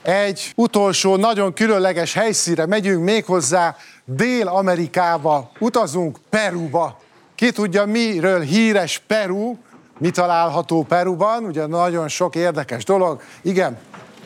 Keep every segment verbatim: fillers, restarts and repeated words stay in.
Egy utolsó, nagyon különleges helyszínre megyünk, méghozzá Dél-Amerikába utazunk, Peruba. Ki tudja, miről híres Peru? Mi található Peruban? Ugye nagyon sok érdekes dolog. Igen,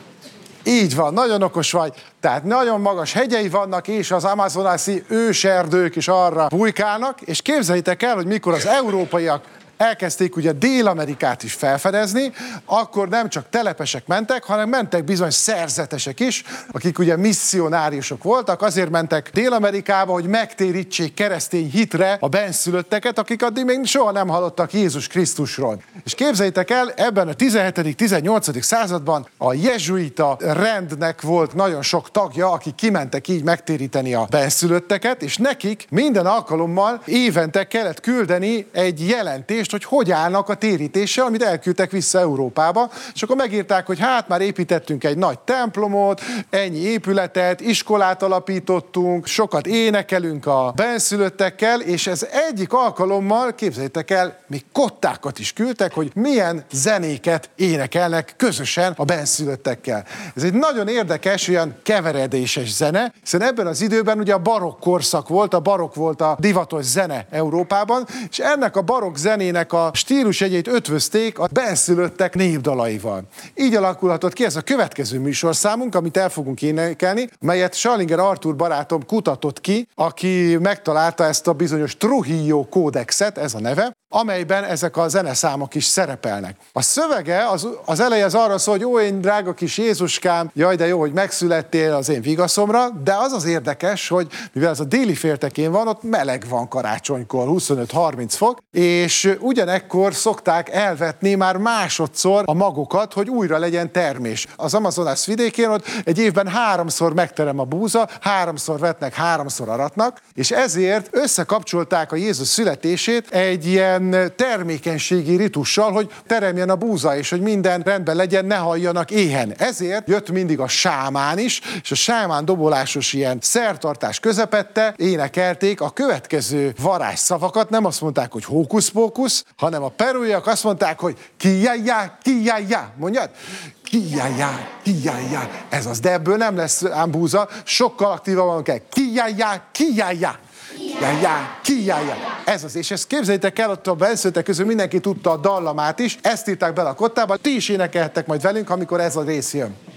így van, nagyon okos vagy. Tehát nagyon magas hegyei vannak, és az amazonasi őserdők is arra bujkálnak, és képzeljétek el, hogy mikor az európaiak elkezdték ugye Dél-Amerikát is felfedezni, akkor nem csak telepesek mentek, hanem mentek bizony szerzetesek is, akik ugye misszionáriusok voltak, azért mentek Dél-Amerikába, hogy megtérítsék keresztény hitre a benszülötteket, akik addig még soha nem hallottak Jézus Krisztusról. És képzeljétek el, ebben a tizenhetedik-tizennyolcadik században a jezsuita rendnek volt nagyon sok tagja, akik kimentek így megtéríteni a benszülötteket, és nekik minden alkalommal évente kellett küldeni egy jelentést, hogy hogy állnak a térítéssel, amit elküldtek vissza Európába, és akkor megírták, hogy hát már építettünk egy nagy templomot, ennyi épületet, iskolát alapítottunk, sokat énekelünk a benszülöttekkel, és ez egyik alkalommal, képzeljétek el, még kottákat is küldtek, hogy milyen zenéket énekelnek közösen a benszülöttekkel. Ez egy nagyon érdekes, olyan keveredéses zene, hiszen ebben az időben ugye a barokk korszak volt, a barokk volt a divatos zene Európában, és ennek a barokk zenének a stílusjegyét ötvözték a benszülöttek népdalaival. Így alakulhatott ki ez a következő műsorszámunk, amit el fogunk énekelni, melyet Schallinger Artúr barátom kutatott ki, aki megtalálta ezt a bizonyos Trujillo kódexet, ez a neve, amelyben ezek a zeneszámok is szerepelnek. A szövege, az, az eleje az arra szól, hogy ó, én drága kis Jézuskám, jaj, de jó, hogy megszülettél az én vigaszomra, de az az érdekes, hogy mivel ez a déli féltekén van, ott meleg van karácsonykor, huszonöt-harminc fok, és ugyanekkor szokták elvetni már másodszor a magokat, hogy újra legyen termés. Az Amazonas vidékén ott egy évben háromszor megterem a búza, háromszor vetnek, háromszor aratnak, és ezért összekapcsolták a Jézus születését egy ilyen termékenységi ritussal, hogy teremjen a búza, és hogy minden rendben legyen, ne halljanak éhen. Ezért jött mindig a sámán is, és a sámán dobolásos ilyen szertartás közepette énekelték a következő varázsszavakat, nem azt mondták, hogy hókusz-pókusz, hanem a perúiak azt mondták, hogy kijajjá, kijajjá, mondjad? Kijajjá, kijajjá, ez az, de ebből nem lesz ám búza, sokkal aktívabban kell. Kijajjá, kijajjá. Kijajjá, kijajjá. Ez az, és ezt képzeljétek el, ott a benszülöttek közül mindenki tudta a dallamát is, ezt írták bele a kottába, ti is énekelhettek majd velünk, amikor ez a rész jön.